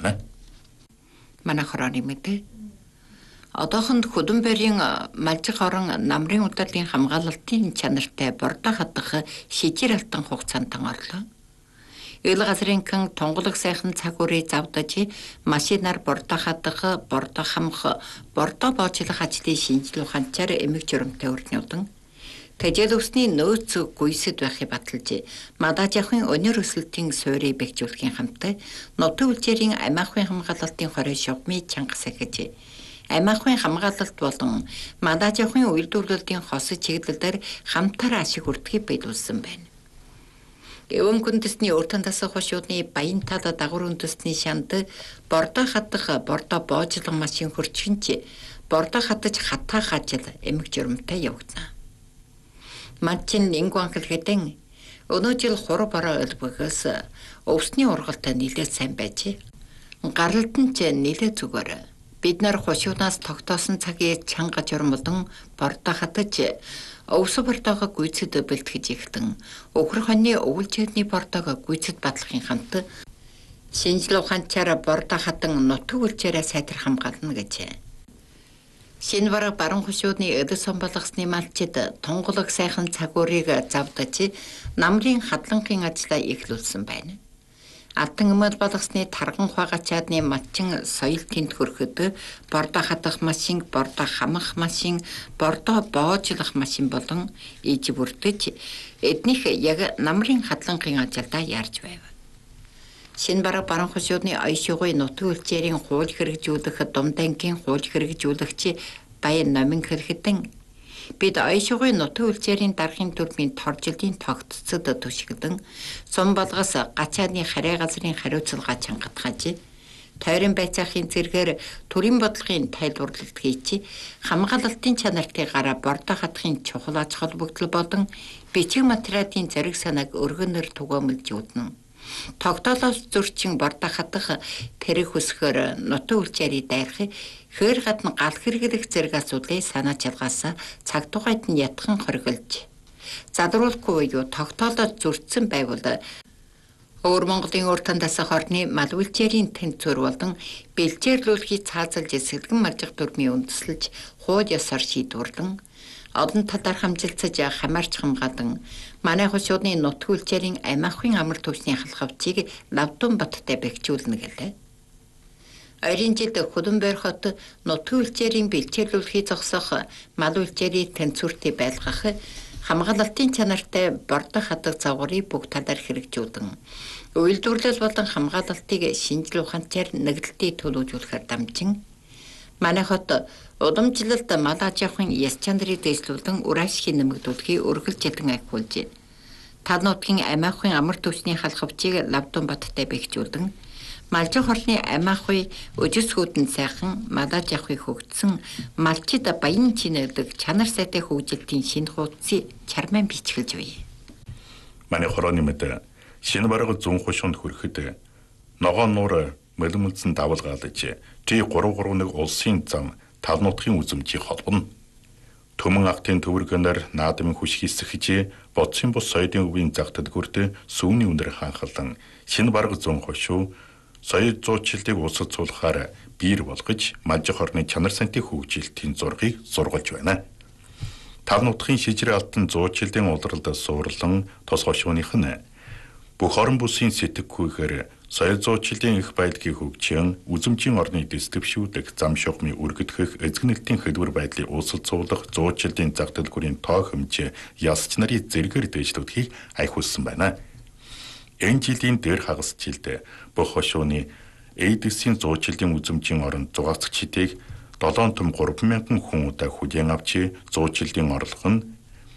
байна. Манай хорооны мэдээ. Одоохонд Хөдөнбөрийн Малжих орон намрын удалын хамгаалалтын чанартай бордоо хадах шижир алтан хугацаанд орлоо. Ил газрын хэн тунгалаг сайхан цаг үрийг завдаж машинаар бордоо хадах, бордоо хамх, бордоо боочлох ажлын шинжлэх ухаанчаар эмэг журамтай өрнөдөн тэжээл усны нөөц гүйсэд байхыг баталж мадаж явахын өнөр өсөлтийн суурийг бэхжүүлэхийн хамтаа нутаг үлчээрийн амиахын хамгаалалтын хорой шугамыг чангас ахиж амиахын хамгаалалт болон мадаж явахын үйлдвэрлэлийн хос чиглэлээр хамтаар ашиг хүртэхийг биелүүлсэн байна. Эвэн үндэсний өртөн тасах хошуудны баян тал дагвар үндэсний шанд бордоо хадах, бордоо боожлох машин хөрчгөнч бордоо хадаж хатаах ажил эмэг журамтай явагдана. Манчин лингуанхэл хэдэн өнөө жил хуруу бороо өлбөгөөс өвсний ургалтай нэлээд сайн байж гаралд нь ч нэлээд зүгээр. Бид нар хошуунаас тогтоосон цагийг чанга журмолон бордоо хатаж өвс бордоогоо гүйцэд бэлтгэж ихтэн өхөр хоньны өвөлжөөдний бордоогоо гүйцэд батлахын хамт шинжлэх ухаанчаар бордоо хатан нутаг үлчээрээ сайтар хамгаална гэж. Шинэ бараг баруун хошуудны эдэс сон болгосны малчид тунгалаг сайхан цаг үрийг завдаж намрын хадланхын ажлаа эхлүүлсэн байна. Алтан өмөл болгосны тарган хуагачаадны малчин соёл тэнд хөрөхөд бордоо хадах машин, бордоо хамах машин, бордоо боожлох машин болон иж бүрдэж эднийх яг намрын хадланхын ажилдаа ярьж байв. Шинэ бараг баруун хошуудны ойшигуй нутаг үлчээрийн хууль хэрэгжүүлэх Думдангийн хууль хэрэгжүүлэгч баян номин хэрэгтэн бид ойшигуй нутаг үлчээрийн даргын төрмийн торжилтын тогтцод түшигдэн сум болгоос гачааны харай газрын хариуцлага чангатгаж тойрон байцаахын зэргээр төрийн бодлогын тайлбарлалт хийч хамгаалалтын чанартай гараа бордоо хадахын чухал ач холбогдол болон бичиг материалын зэрэг санааг өргөнөөр түгээмэлж үднэ. Тогтоолоос зөрчин бордоо хадах тэрэг хөсгөр нутаг үлчээрийн дайрах хөр гадна гал хэрэглэх зэрэг асуудлыг санаа чалгаас цаг тухайд нь ятхан хориглож задруулахгүй юу тогтоолоод зөрчсөн байвал Өвөр Монголын уртан тасах орны мал үлчээрийн тэнцвэр болон бэлчээрлүүлэхийг цаазалж сэлгэн маржих дүрмийн үндэслэж хууль ёсоор шийдвэрлэн олон талаар хамжилцаж хамаарч хамгаалan манай хошуудны нутаг үлчээрийн амиахын амар төвчний халахвчийг Лавдун баттай бэхжүүлнэ гэлээ. Ойрын жилд Хөдөнбөр хот нутаг үлчээрийн бэлчээрлүүлэхийг зогсоох мал үлчээрийн тэнцвэртэй байлгах хамгаалалтын чанартай бордоо хадах загварыг бүх талаар хэрэгжүүлэн үйлдвэрлэл болон хамгаалалтыг шинжлэх ухаанчаар нэгдэлтийг төлөвлөжүүлэхээр дамжин манай хот удамжлалт мал аж ахуйн яс чанарыг дэвшлүүлэн үр ашигыг нэмэгдүүлэхийг өргөлж ядан ахиулж тал нутгийн амиахын амар төвчний халахвчийг Лавдун баттай бэхжүүлэн Малжих орны амиахуй өжөсгүүдэн сайхан мадаж явахыг хөгжсөн малчид баян чинэлдэг чанар сайтай хөгжилтийн шинэ хуудсыг чарман бичгэлж бай. Манай хорооны мэдээ шинэ бараг зүүн хошуунд хүрэхэд ногоон нуур мэлмэлцэн давалгаалж G331 улсын зам тал нутгийн үзэмжийг холбоно. Төмөн актын төвөргөнөр наадмын хүч хийсгэж бодсын бус соёлын өвийн загтад хүрд сүүний өндөр хаанхалан шинэ бараг зүүн хошуу соёл зуучлалыг улсад суулгахаар биер болгож Малжих орны чанар санти хөгжилтийн зургийг зургалж байна. Тал нутгийн шижрээ алтан зуучлалын улралд суурлан тос хошууных нь бүх орон бүсийн сэтгэхүйгээр соёл зуучлалын их байдлыг хөгжин үзэмжийн орны дэс төвшүүлэх зам шугамыг өргөдгөх эзэгнэлтийн хөдөлгөр байдлыг улсад суулгах зуучлалын зах дэлгүүрийн тоо хэмжээ ясч нарын зэргээр дэвшлүүлэхийг айхуулсан байна. Энэ жилийн дээр хагас жилд бүх хошууны эйдэсийн зуучлалын үзэмжийн оронд зугаацагчдыг 7 том 3,000 хүн удаа хүлээн авч зуучлалын орлого нь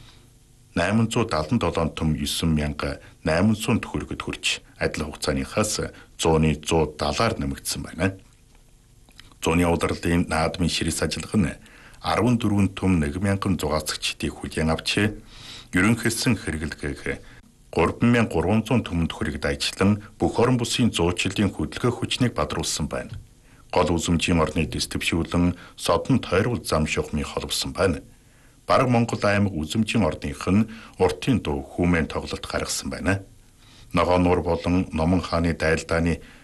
877 том 9,800 төгрөгөд хүрч адил хугацааныхаас 170-аар нэмэгдсэн байна. Зууны удирдлын наадмын ширээс ажиллах нь 14 том 1,000 зугаацагчдыг хүлээн авч ерөнхийдсөн хэрэглэгээх 3,300 төмөнд хүрэгд ажиллан бүх орон бүсийн зуучлалын хөдөлгөөх хүчнийг бадруулсан байна. Гол үзэмжийн орны дэс төвшүүлэн содон тойрвол зам шугамыг холбосон байна. Бараг Монгол аймаг үзэмжийн орных нь уртын дуу хүмэн тоглолт гаргасан байна. Ногоон нуур болон Номон хааны дайлдааны